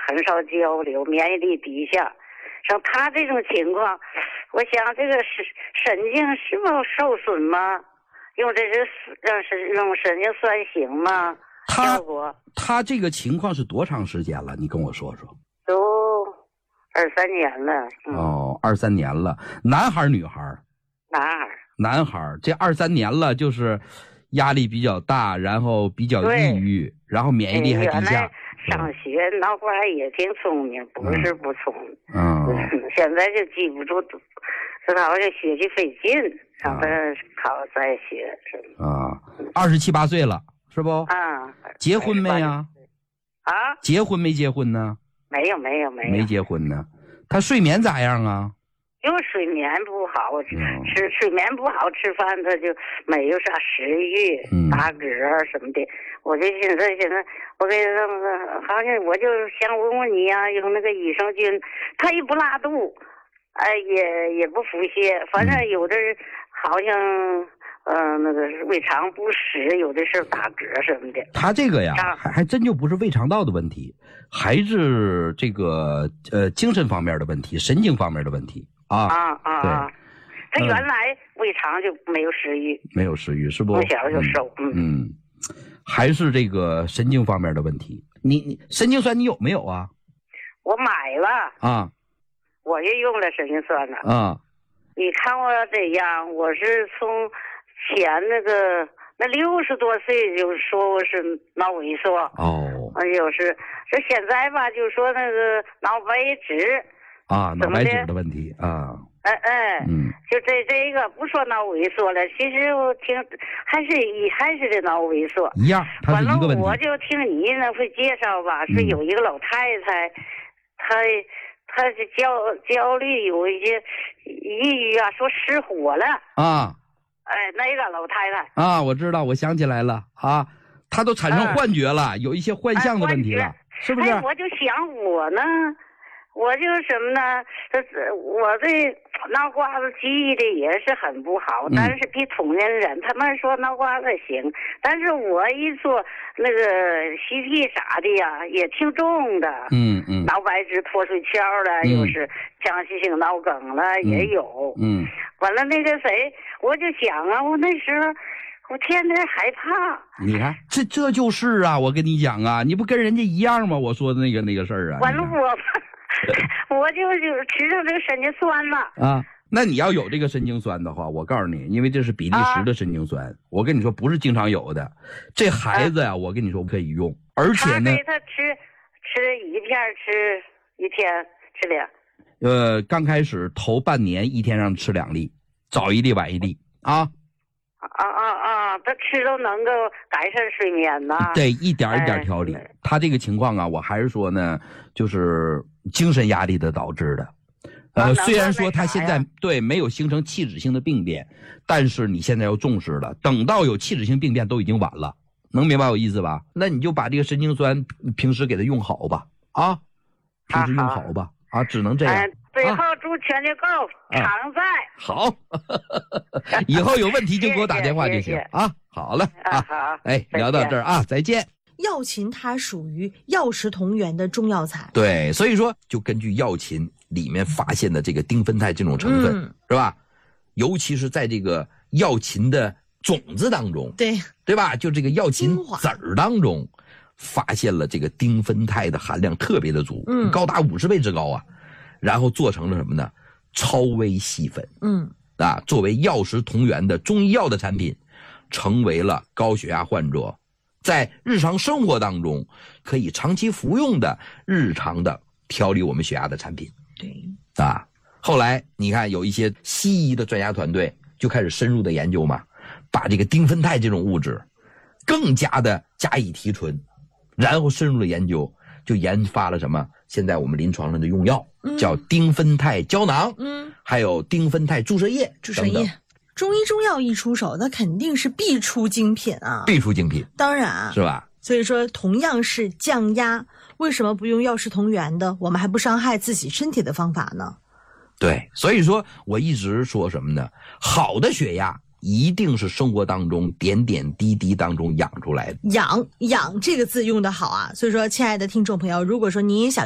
很少交流，免疫力低下。像他这种情况，我想这个神经是否受损吗？用这是用神经酸行吗？效果？ 他这个情况是多长时间了？你跟我说说。 都23年了。 哦，23年了，男孩女孩？男孩。这23年了，就是压力比较大，然后比较抑郁，然后免疫力还低下。 上学脑瓜也挺聪明，不是不聪明。现在就记不住，这好像学习费劲，让他考再学。 27、8岁了，是不？结婚没呀？结婚没结婚呢？ 没有。 没结婚呢。他睡眠咋样啊？ 因为睡眠不好，睡眠不好，吃饭他就没有啥食欲，打嗝什么的。我就现在，我给他好像我就想问问你呀，用那个益生菌，他也不拉肚，也不腹泻，反正有的好像那个胃肠不适，有的是打嗝什么的。他这个呀， 还真就不是胃肠道的问题，还是这个精神方面的问题，神经方面的问题。对， 他原来胃肠就没有食欲， 是不？ 从小就瘦。 还是这个神经方面的问题。你神经酸你有没有啊？ 我买了我也用了神经酸了你看我这样，我是从前那60多岁就说我是脑萎缩就是这现在吧，就说那个脑白质脑白质的问题就这个不说脑萎缩了，其实我听还是这脑萎缩一样，它是一个问题。 我就听你那会介绍吧，是有一个老太太，她是焦虑，有一些抑郁说失火了那个老太太我知道，我想起来了她都产生幻觉了，有一些幻象的问题了，是不是？ 我就想我呢。我就是什么呢？我这脑瓜子记忆的也是很不好，但是比同龄人他们说脑瓜子行，但是我一做那个CT啥的呀，也挺重的。脑白质脱水鞘了，又是腔隙性脑梗了，也有。完了那个谁，我就想我那时候我天天害怕。 你看，这就是我跟你讲你不跟人家一样吗？我说的那个事儿完了我就吃上这个神经酸了那你要有这个神经酸的话，我告诉你，因为这是比利时的神经酸，我跟你说不是经常有的。这孩子我跟你说可以用，而且呢， 他吃一片，吃一天吃2。 刚开始头半年一天让吃2粒，早1粒晚1粒他吃都能够改善睡眠呐。 对，一点一点调理。他这个情况我还是说呢，就是精神压力的导致的。虽然说他现在没有形成器质性的病变，但是你现在要重视了，等到有器质性病变都已经晚了，能明白我意思吧？那你就把这个神经酸平时给他用好吧，平时用好吧，只能这样。 最后祝全家购常在。 好，以后有问题就给我打电话就行好了好， 聊到这儿再见。 药芹它属于药食同源的中药材， 对，所以说就根据药芹里面发现的这个丁酚肽这种成分，是吧？尤其是在这个药芹的种子当中，对吧？就这个药芹籽儿当中，发现了这个丁酚肽的含量特别的足，高达50倍之高然后做成了什么呢？超微细粉，作为药食同源的中医药的产品，成为了高血压患者在日常生活当中可以长期服用的日常的调理我们血压的产品。 对后来你看有一些西医的专家团队就开始深入的研究嘛，把这个丁酚肽这种物质更加的加以提纯，然后深入的研究，就研发了什么？现在我们临床上的用药叫丁酚肽胶囊，还有丁酚肽注射液等等。 中医中药一出手，那肯定是必出精品必出精品， 当然是吧？ 所以说同样是降压，为什么不用药食同源的，我们还不伤害自己身体的方法呢？ 对，所以说我一直说什么呢？好的血压一定是生活当中点点滴滴当中养出来的。 养这个字用得好所以说亲爱的听众朋友，如果说您也想